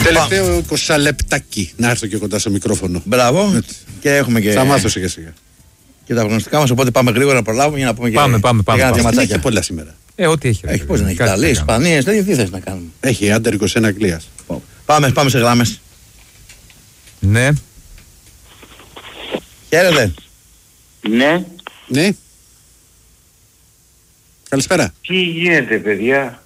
Τελευταίο 20 λεπτάκι να έρθω και κοντά στο μικρόφωνο. Μπράβο. Έτσι. Και έχουμε και. Θα μάθω σιγά σιγά. Και τα γνωστικά μας, οπότε πάμε γρήγορα να προλάβουμε για να πούμε πάμε. Δεν έχει πολλά σήμερα. Ό,τι έχει. Έχει πώς να έχει. Ιταλία, Ισπανία, τι θες να κάνουμε. Έχει άντερ 21 Αγγλίας. Πάμε σε γράμμες. Ναι. Χαίρετε. Ναι. Καλησπέρα. Τι γίνεται, παιδιά?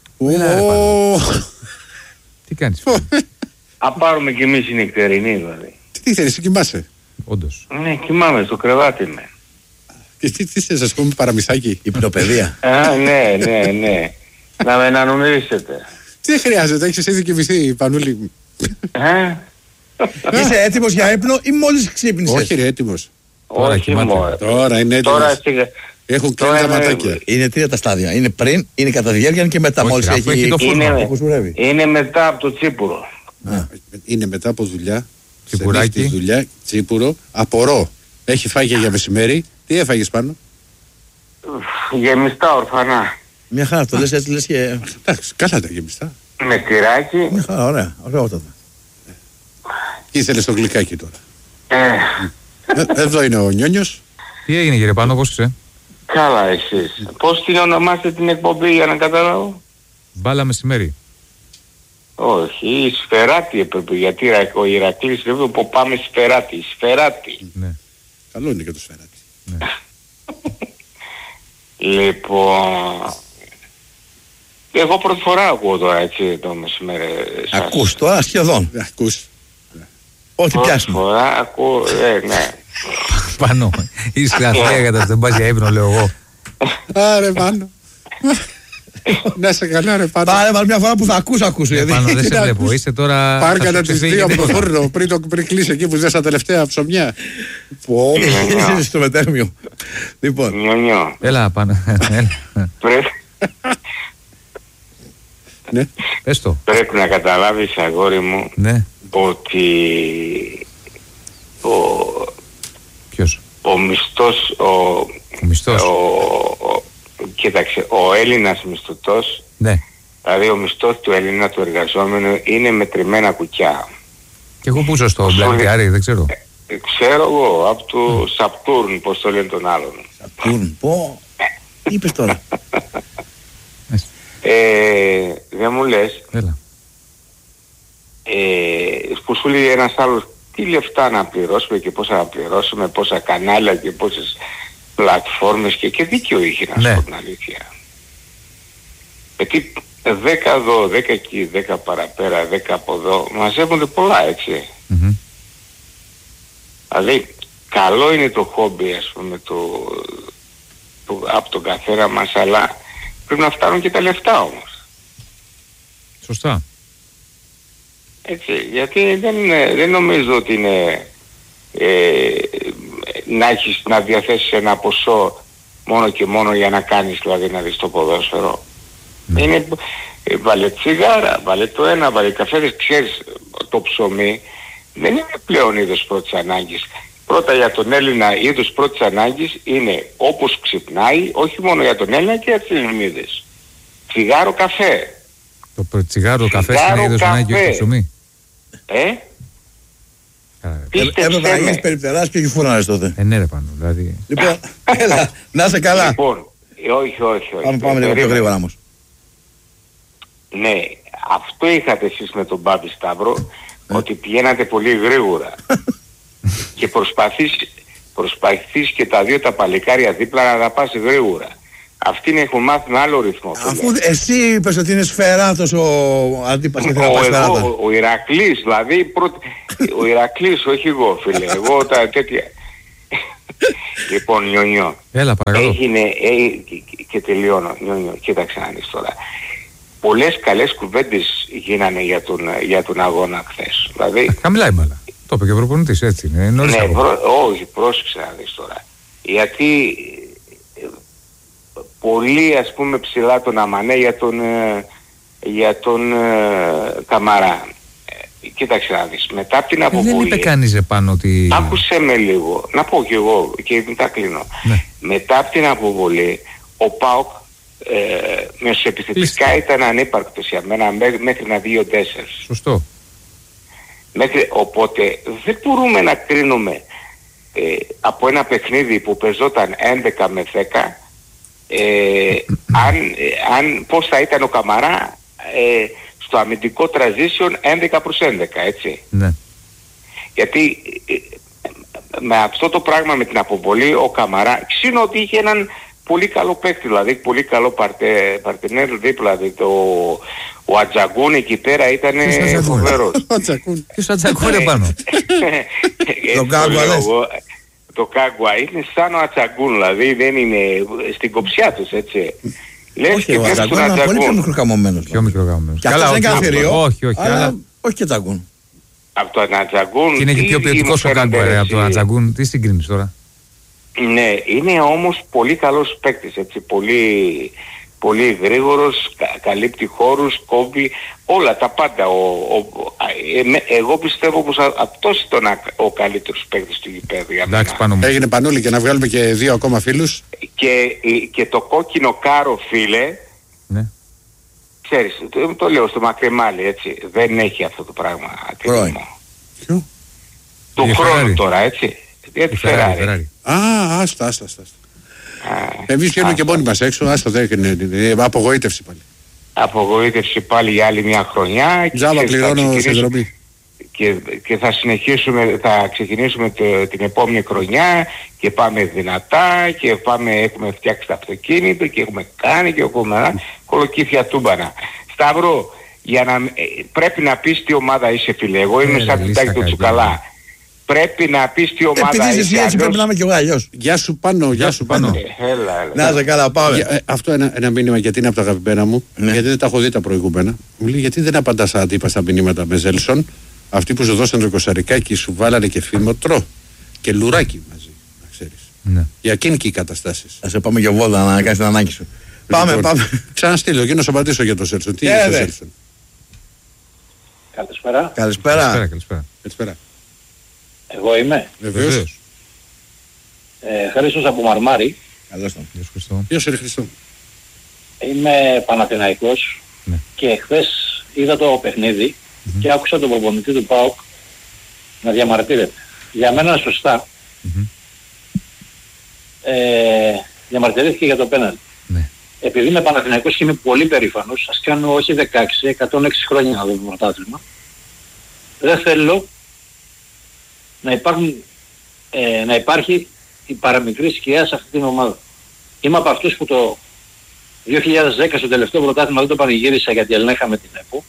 Τι κάνεις? Α, πάρουμε κι εμείς η νυχτερινή, δηλαδή. Τι θέλεις, κοιμάσαι? Όντως. Ναι, κοιμάμαι στο κρεβάτι με. Και τι θες, ας πούμε, παραμυθάκι? Υπνοπαιδεία. Ναι. Να με ανανομίσετε. Τι χρειάζεται, έχεις ήδη κοιμηθεί, Πανούλη? Είσαι έτοιμος για ύπνο ή μόλις ξύπνησες? Όχι ρε, έτοιμος. Όχι μόνο. Τώρα είναι έτοιμος. Έχουν κλείνει τα ματάκια. Είναι τρία τα στάδια. Είναι πριν, είναι κατά διάρκεια και μετά. Μόλις έχει. Είναι μετά από το τσίπουρο. Είναι μετά από δουλειά. Τσιπουράκι. Δουλειά, τσίπουρο. Απορώ. Έχει φάγει για μεσημέρι. Τι έφαγες πάνω? Γεμιστά ορφανά. Μια χαρά, το λες έτσι, λες και. Εντάξει, καλά τα γεμιστά. Με τυράκι. Μια χαρά, ωραία. Τι ήθελες το γλυκάκι τώρα? Εδώ είναι ο Νιόνιος. Τι έγινε κύριε Πάνο, πώς είσαι? Καλά εσείς. Πώς την ονομάστε την εκπομπή για να καταλάβω? Μπάλα μεσημέρι. Όχι, η Σφεράτη έπρεπε, γιατί ο Ηρακλής λέει που πάμε Σφεράτη. Σφεράτη. Ναι. Καλό είναι και το Σφεράτη. Ναι. Λοιπόν, εγώ πρώτη φορά ακούω τώρα έτσι το μεσημέρι. Ακούς τώρα σχεδόν. Ακούς. Ό,τι πιάσουμε. Πρώτη φορά ακούω, ναι. Πάνω, είσαι αθλία κατά δεν πας για ύπνο, λέω εγώ. Άρε Πάνο. Να σε καλά ρε Πάνο. Πάρε μια φορά που θα ακούσω. Πάνω δεν σε βλέπω, είσαι τώρα... Πάρ' κατά τις 2 από το φούρνο πριν κλείσει εκεί που ζες τα τελευταία ψωμιά. Είσαι στο μετέρμιο. Λοιπόν. Νιονιό. Έλα Πάνο. Πρέπει να καταλάβεις, αγόρι μου, ότι ο μισθός, κοίταξε, ο Έλληνας μισθωτός, δηλαδή ο μισθός του Έλληνα του εργαζόμενου είναι μετρημένα κουκιά. Και εγώ πούσω στο Μπλανκιάρι, δεν ξέρω. Ξέρω εγώ, από του Σαπτούρν, πώς το λένε τον άλλον. Σαπτούρν, πω, είπες τώρα. Δεν μου λες. Έλα. Που σου λέει ένας άλλος τι λεφτά να πληρώσουμε και πόσα να πληρώσουμε, πόσα κανάλια και πόσες πλατφόρμες και δίκιο είχε να σου πω την αλήθεια. Γιατί 10 εδώ, 10 εκεί, 10 παραπέρα, 10 από εδώ, μαζεύονται πολλά έτσι. Δηλαδή καλό είναι το χόμπι ας πούμε από τον καθένα μας, αλλά πρέπει να φτάνουν και τα λεφτά όμως. Σωστά. Έτσι, γιατί δεν νομίζω ότι είναι να διαθέσεις ένα ποσό μόνο και μόνο για να κάνεις, δηλαδή να δεις το ποδόσφαιρο. Είναι βάλε τσιγάρα, βάλε το ένα, βάλε καφέδες, ξέρεις, το ψωμί δεν είναι πλέον είδος πρώτης ανάγκης. Πρώτα για τον Έλληνα είδος πρώτης ανάγκης είναι όπως ξυπνάει, όχι μόνο για τον Έλληνα και για τις Ελληνίδες. Τσιγάρο, καφέ. Το τσιγάρο, καφέ είναι είδος ανάγκη όχι το ψωμί. Έπρεπε να γίνεις περιπτεράς και γιουφούναρες τότε. Ναι ρε Πάνω, δηλαδή. Λοιπόν, έλα, να είσαι καλά. Λοιπόν, όχι. Πάμε λίγο πιο γρήγορα όμως. Ναι, αυτό είχατε εσείς με τον Μπάμπη Σταύρο, ότι πηγαίνατε πολύ γρήγορα. Και προσπαθείς και τα δύο τα παλικάρια δίπλα να τα πας γρήγορα. Αυτοί έχουν μάθει με άλλο ρυθμό. Αφού εσύ είπες ότι είναι σφαιράτος ο αντίπας και θέλει να πάει σφαιράτος. Ο Ηρακλής, δηλαδή, ο Ηρακλής, όχι εγώ φίλε, εγώ τα τέτοια. Λοιπόν, Νιονιό. Έλα, παρακαλώ. Και τελειώνω, Νιονιό, κοίταξε να δεις τώρα. Πολλές καλές κουβέντες γίνανε για τον αγώνα χθες. Δηλαδή... Χαμηλά η μπάλα. Το είπε και ο προπονητής, έτσι είναι. Ναι, όχι, πρόσεξε να δεις τώρα. Γιατί πολύ ας πούμε ψηλά τον αμανέ για τον Καμαρά. Κοίταξε να δεις, μετά από την αποβολή... Δεν είπε κανείς επάνω ότι... Άκουσέ με λίγο, να πω κι εγώ και μετά κλείνω. Ναι. Μετά από την αποβολή, ο ΠΑΟΚ μεσοεπιθετικά ήταν ανύπαρκτος για μένα μέχρι να 2-4. Σωστό. Οπότε δεν μπορούμε να κρίνουμε από ένα παιχνίδι που παίζονταν 11 με 10 αν πώς θα ήταν ο Καμαρά στο αμυντικό transition 11 προς 11, έτσι. Ναι. Γιατί με αυτό το πράγμα, με την αποβολή, ο Καμαρά, ξέρω ότι είχε έναν πολύ καλό παίκτη, δηλαδή πολύ καλό παρτενέρ δίπλα, δηλαδή ο Ατζαγκούν εκεί πέρα ήταν φοβερός. Ποιος ο Ατζαγκούν πάνω? Το Κάγκουα λες. Το Κάγκουα είναι σαν ο Ατζαγκούν, δηλαδή δεν είναι στην κοψιά τους, έτσι. Όχι, ο Ατζαγκούν είναι πολύ πιο μικροκαμωμένος. Πιο μικροκαμωμένος. Και αυτός δεν κάνει θηρίο. Όχι, αλλά... όχι και Ατζαγκούν. Από τον Ατζαγκούν... Και είναι και πιο ποιοτικός ο Κάγκουα από τον Ατζαγκούν. Τι συγκρίνεις τώρα? Ναι, είναι όμως πολύ καλός παίκτης, έτσι, πολύ γρήγορος, καλύπτει χώρους, κόβει όλα τα πάντα. Εγώ πιστεύω πως αυτός ήταν ο καλύτερος παίκτης του γηπέδου. Εντάξει, πάνω μου. Έγινε Πανούλη, και να βγάλουμε και 2 ακόμα φίλους. Και το κόκκινο κάρο, φίλε, ναι. Ξέρεις, το λέω στο Μακριμάλι, έτσι, δεν έχει αυτό το πράγμα. Ποιο? Του χρόνου τώρα, έτσι. Για τη Ferrari. Άστα. Εμείς βγαίνουμε και μόνοι μας έξω, άστα, δεν είναι απογοήτευση πάλι. Απογοήτευση πάλι για άλλη μια χρονιά. Τζάμπα πληρώνω συνδρομή. Και θα ξεκινήσουμε την επόμενη χρονιά και πάμε δυνατά και έχουμε φτιάξει το αυτοκίνητο και έχουμε κάνει και έχουμε κολοκύθια τούμπανα. Σταύρο, πρέπει να πεις τι ομάδα είσαι, φίλε. Εγώ είμαι σαν κουτάκι του Τσουκαλά. Πρέπει να πεις τι ομάδα είσαι. Επειδή είσαι έτσι πρέπει να είμαι κι εγώ αλλιώς. Γεια σου Πάνω, γεια σου Πάνω. Έλα. Να σε καλά, πάμε. Αυτό ένα μήνυμα, γιατί είναι από τα αγαπημένα μου, γιατί δεν τα έχω δει τα προηγούμενα. Μου λέει, γιατί δεν απαντάς αντίπα στα μηνύματα με Ζέλσον, αυτοί που σου δώσαν το κοσαρικάκι σου βάλανε και φήμοτρο και λουράκι μαζί, να ξέρεις. Ναι. Για εκείνη και οι καταστάσεις. Θα σε πάμε και βόλτα να κάνεις την ανάγκη σου. Πάμε. Ξαναστείλω και να σου απαντήσω για το Ζέλσον. Τι είναι το Ζέλσον? Καλησπέρα. Εγώ είμαι. Βεβαίως. Χρήστος από Μαρμάρι. Καλώς τον. Ποιος είναι Χριστό? Είμαι Παναθηναϊκός και χθες είδα το παιχνίδι και άκουσα τον προπονητή του ΠΑΟΚ να διαμαρτύρεται. Για μένα σωστά. Διαμαρτυρήθηκε για το πέναλτι. Ναι. Επειδή είμαι Παναθηναϊκός και είμαι πολύ περήφανος, σας κάνω όχι 16, 106 χρόνια να δω το πρωτάθλημα. Δεν θέλω να υπάρχει η παραμικρή σκιά σε αυτή την ομάδα. Είμαι από αυτούς που το 2010 στο τελευταίο πρωτάθλημα δεν το πανηγύρισα γιατί ελέγχαμε την ΕΠΟ.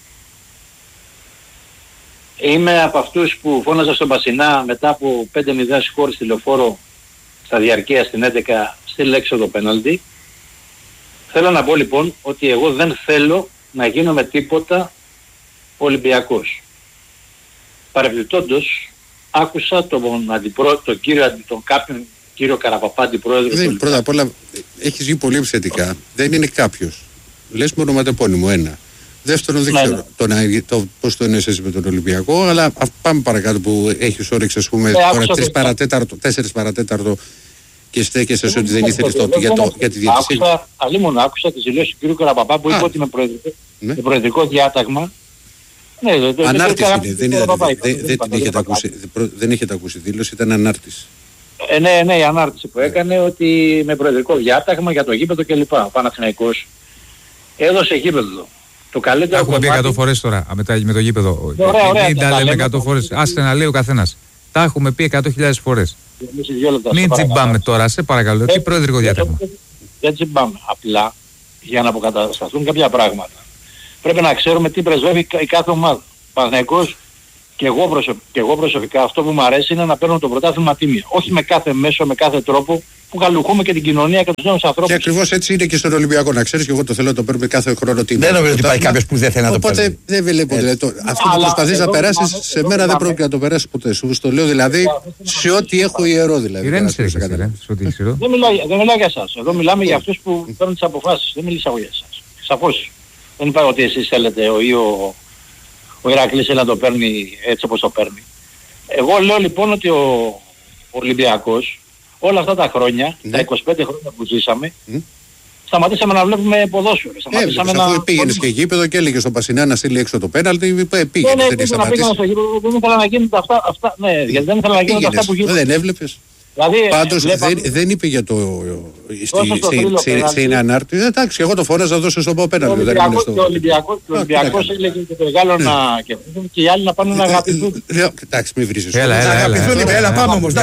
Είμαι από αυτούς που φώναζα στον Πασινά μετά από 5-0 σκορ στη Λεωφόρο στα διαρκεία στην 11 στείλε έξω το πέναλτι. Θέλω να πω λοιπόν ότι εγώ δεν θέλω να γίνω με τίποτα Ολυμπιακός. Παρεμπιπτόντως άκουσα τον κάποιον κύριο Καραπαπά, αντιπρόεδρο. Πρώτα απ' όλα έχεις βγει πολύ επιθετικά. Δεν είναι κάποιος. Λες μόνο ονοματεπώνυμο, ένα. Δεύτερον, δεν ξέρω πώς το εννοείς εσύ με τον Ολυμπιακό, αλλά πάμε παρακάτω που έχεις όρεξη, ας πούμε, τώρα 4 παρατέταρτο και στέκεσαι ότι δεν ήθελες για τη διαιτησία. Αλλήμον άκουσα τις δηλώσεις του κύριου Καραπαπά που είπε ότι με προεδρικό διάταγμα. Ανάρτηση είναι, δεν έχετε ακούσει δήλωση, ήταν ανάρτηση. Ναι, η ανάρτηση που έκανε ότι με προεδρικό διάταγμα για το γήπεδο κλπ. Ο Παναθηναϊκός έδωσε γήπεδο. Το καλύτερο έχουμε πει 100 φορές τώρα με το γήπεδο. Μην τα λέμε 100 φορές. Άστε να λέει ο καθένας. Τα έχουμε πει 100.000 φορές. Μην τσιμπάμε τώρα, σε παρακαλώ. Τι προεδρικό διάταγμα? Δεν τσιμπάμε. Απλά για να αποκατασταθούν κάποια πράγματα. Πρέπει να ξέρουμε τι πρεσβεύει η κάθε ομάδα. Παναθηναϊκός και εγώ προσωπικά αυτό που μου αρέσει είναι να παίρνω το πρωτάθλημα τίμια. Όχι με κάθε μέσο, με κάθε τρόπο που καλουχούμε και την κοινωνία και τους νέους ανθρώπους. Και ακριβώς έτσι είναι και στον Ολυμπιακό. Να ξέρεις, και εγώ το θέλω να το παίρνουμε κάθε χρόνο τίμια. Δεν νομίζω ότι υπάρχει κάποιος που δεν θέλει να το παίρνει. Οπότε δεν βλέπω. Αυτό που προσπαθείς να περάσεις, σε μένα δεν πρόκειται να το περάσεις ποτέ. Σου το λέω δηλαδή σε ό,τι έχω ιερό δηλαδή. Δεν μιλάω για εσάς. Εδώ μιλάμε για αυτούς που παίρνουν τις αποφάσεις. Δεν μιλήσαμε για εσάς. Σαφώς. Δεν είπα ότι εσείς θέλετε ο Ηρακλής να το παίρνει έτσι όπως το παίρνει. Εγώ λέω λοιπόν ότι ο Ολυμπιακός όλα αυτά τα χρόνια, τα 25 χρόνια που ζήσαμε, σταματήσαμε να βλέπουμε ποδόσφαιρο. Αφού πήγαινες και γήπεδο και έλεγε στον Πασινά να στείλει έξω το πέναλτι, πήγαινε. Δεν πήγαινα στο γήπεδο, δεν ήθελα να γίνονται αυτά. Ναι, γιατί δεν ήθελα να γίνονται αυτά που γίνονται. Δεν έβλεπες. Δηλαδή, πάντως δεν είπε για το. Στην ανάρτηση. Εντάξει, εγώ το φώναζα να δώσω στον πω πέναλτι. Ο Ολυμπιακός έλεγε και το Γάλλο να κερδίσουν και οι άλλοι να πάνε να αγαπηθούν. Εντάξει, μην βρίζεις. Έλα, πάμε όμως.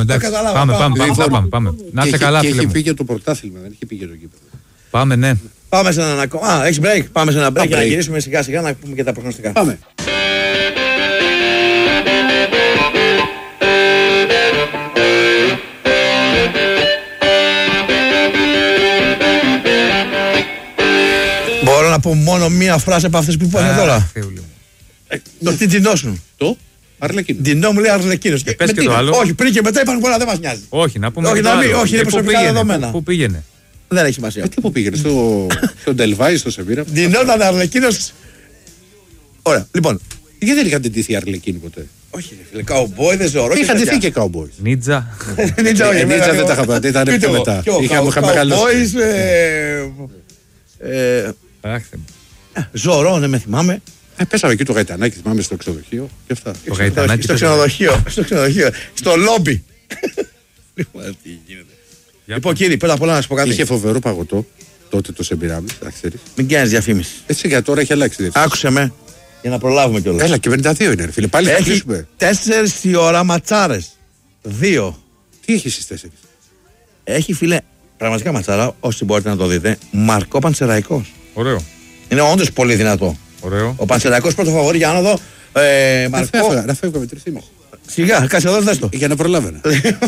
Πάμε. Να είστε καλά, φίλε μου. Και έχει πει για το πρωτάθλημα, δεν έχει πει για το κύπελλο. Πάμε, ναι. Πάμε σε έναν ακόμα. Έχεις break. Πάμε σε ένα break για να γυρίσουμε σιγά σιγά να πούμε και τα προγνωστικά. Πάμε. Μπορώ να πω μόνο μία φράση από αυτές που είπαμε τώρα. Το τι τεινώσουν. Το Αρλεκίνο. Τεινό μου λέει Αρλεκίνος. Πες και το άλλο. Όχι, πριν και μετά υπάρχουν πολλά, δεν μας νοιάζει. Όχι, να πούμε. Όχι, είναι προσωπικά δεδομένα. Πού πήγαινε. Δεν έχει σημασία. Τι που πήγαινε, στο Ντελβάη, στο Σεβίρα. Τεινόταν Αρλεκίνος. Ωραία, λοιπόν. Γιατί δεν είχαν ντυθεί Αρλεκίνοι ποτέ. Όχι, φίλε, καουμπόιδες, Ζωρό. Είχαν ντυθεί και καουμπόιδες. Νίτζα. Νίτζα δεν τα είχα πατήσει, ήταν πιο μετά. Είχαμε μεγαλώσει. Ζωρό, ναι, με θυμάμαι. Πέσαμε εκεί το Γαϊτανάκι, θυμάμαι στο ξενοδοχείο και αυτά. Στο ξενοδοχείο. Στο λόμπι. Τι γίνεται. Λοιπόν, κύριε, πρώτα απ' όλα να σου πω κάτι. Είχε φοβερό παγωτό τότε το Σεμπιράμι, να ξέρεις. Μην κάνεις διαφήμιση. Έτσι για τώρα έχει αλλάξει διαφήμιση. Άκουσε με για να προλάβουμε κιόλας. Έλα, και 52 είναι, ρε φίλε. Πάλι θα κλείσουμε. 4 η ώρα ματσάρες. 2. Τι έχει στις 4? Έχει, φίλε, πραγματικά ματσάρα, όσοι μπορείτε να το δείτε. Μαρκό Πανσεραϊκός. Ωραίο. Είναι όντως πολύ δυνατό. Ωραίο. Ο Πανσεραϊκός πρώτο φαβορί για άνοδο. Μαρκό. Να φεύγω με 3,5. Σιγά, κάτσε εδώ, δες το. Για να προλάβαινα.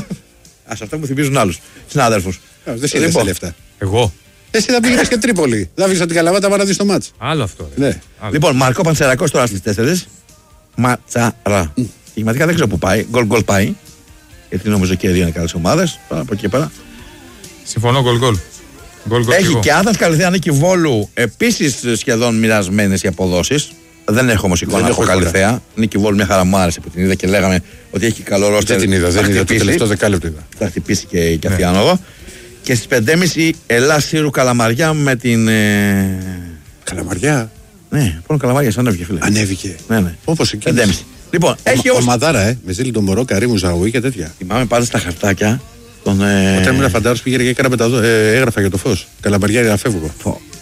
Ας αυτά μου θυμίζουν άλλους συνάδελφους. Δεν σε τα λεφτά. Εγώ. Εσύ θα πήγαινες και Τρίπολη. Θα βγεις από την Καλαμάτα para να δεις το μάτς. Άλλο αυτό. Ναι. Λοιπόν, Μαρκό Πανσεραϊκός τώρα στις 4. Ματσάρα. Πραγματικά δεν ξέρω που πάει. Γκολ πάει. Γιατί νομίζω και οι δύο είναι καλές ομάδες. Από εκεί πέρα. Συμφωνώ, γκολ. Έχει και Άδας Καλυθέα, Νίκη Βόλου. Επίσης σχεδόν μοιρασμένες οι αποδόσεις. Δεν έχω όμως εικόνα από Καλυθέα. Νίκη Βόλου μια χαρά μου άρεσε που την είδα και λέγαμε ότι έχει καλό ρόστερ. Δεν την είδα, δεν είδα το τελευταίο δεκάλεπτο είδα. Θα χτυπήσει και αυτή η άνοδο. Και στις 5.30 Ελλάς Σύρου Καλαμαριά με την. Καλαμαριά. Ναι, πρώτον Καλαμαριά, ανέβηκε, φίλε. Ανέβηκε. Ναι. Όπως εκεί. 5.30. Λοιπόν, έχει όμως. Ομαδάρα, με ζήλι τον Μωρό, Καρύμου, Ζαουή και τέτοια. Θυμάμαι πάντα στα χαρτάκια. Όταν ήμουν φαντάρος πήγαινε και έκανα έγραφα για το φως. Καλαμαριά να φεύγω.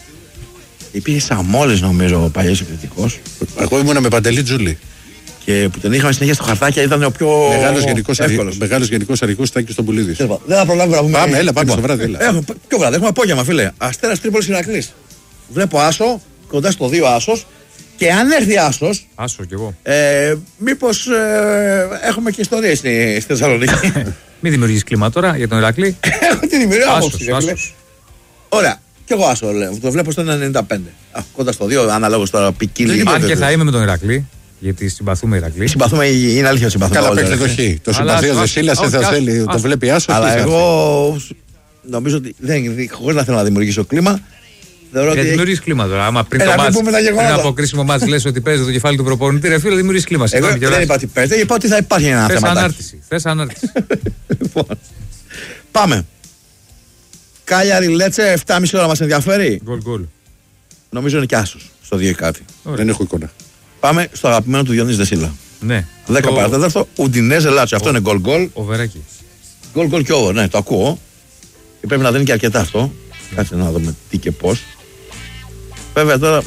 Υπήρχε Σαμόλης νομίζω ο παλιός εκρητικός. Εγώ ήμουνα με Παντελή Τζούλη. Και που τον είχαμε συνέχεια στο χαρτάκι ήταν ο πιο μεγάλος γενικός αρχηγός Τάκης στον Πουλίδης. Δεν θα προλάβουμε να πούμε. Πάμε, έλα, πάμε στο βράδυ. Ποιο βράδυ, έχουμε απόγευμα, φίλε. Αστέρας Τρίπολης Ηρακλής. Βλέπω άσο, κοντά στο 2 άσος. Και αν έρθει άσος. Άσο κι εγώ. Μήπως έχουμε και ιστορίες στη Θεσσαλονίκη. Μην δημιουργείς κλίμα τώρα για τον Ηρακλή. Έχω τη δημιουργία άσος. Ωραία. Κι εγώ άσο λέω. Το βλέπω στο 95. Κοντά στο 2, αναλόγως τώρα ποικίλει. Αν και θα είμαι με τον Ηρακλή. Γιατί συμπαθούμε Ηρακλή. Συμπαθούμε, είναι αλήθεια ότι συμπαθούμε. Καλά, παίξτε το χ. Το συμπαθεί ο Δεσίλας δεν θα θέλει. Το βλέπει άσο. Αλλά εγώ νομίζω ότι χωρίς να θέλω να δημιουργήσω κλίμα. Γιατί δημιουργείς κλίμα τώρα. Άμα πριν από κρίσιμο μάτς λες ότι παίζει το κεφάλι του προπονητή, ρε φίλε, δημιουργείς κλίμα. Εγώ δεν είπα ότι παίζει, είπα ότι θα υπάρχει ένα θέμα. Θες ανάρτηση. Λοιπόν, πάμε. Κάλιαρη Λέτσε, 7,5 ώρα μας ενδιαφέρει. Γκολ. Νομίζω είναι και άσος στο 2 κάτι. Δεν έχω εικόνα. Πάμε στο αγαπημένο του Διονύση Δεσίλα. Ναι. 10 παρατέταρτο, Ουντινέζε Λάτσιο. Αυτό είναι γκολ. Οβεράκι. Γκολ και over, ναι, το ακούω. Και πρέπει να δίνει και αρκετά αυτό. Κάτσε να δούμε τι και πώς. Βέβαια τώρα.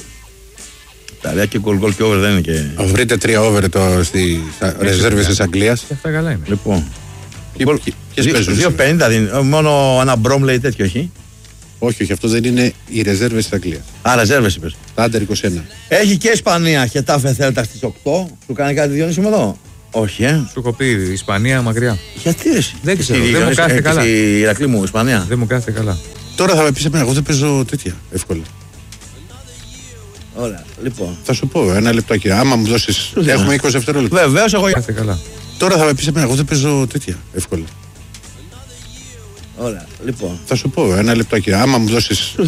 Τα λέει και γκολ και over δεν είναι και. Βρείτε 3 over στις ρεζέρβες της Αγγλίας. Και αυτά καλά είναι. Λοιπόν. Ποιες παίζουν? 2,50 δίνει. Μόνο ένα μπρόμ λέει τέτοιο, όχι. Όχι, αυτό δεν είναι οι ρεζέρβες της Αγγλίας. Α, ρεζέρβες είπες. Τα Άντερ 21. Έχει και Ισπανία, Χετάφε Θέλτα στις 8. Σου κάνει κάτι Διονύση με εδώ? Όχι, Σου έχω πει Ισπανία μακριά. Γιατί εσύ? Δεν ξέρω, δεν μου κάθεται καλά. Η Ηρακλή μου, Ισπανία. Δεν μου κάθεται καλά. Τώρα θα με πεις εμένα, εγώ δεν παίζω τέτοια εύκολα. Ωραία, λοιπόν. Θα σου πω ένα λεπτάκι. Άμα μου δώσεις. Έχουμε 20 δευτερόλεπτα. Βεβαίως, εγώ. Κάθεται καλά. Τώρα θα με πεις εμένα, εγώ δεν παίζω τέτοια εύκολα. Ωραία, λοιπόν. Θα σου πω ένα λεπτάκι. Άμα μου δώσεις.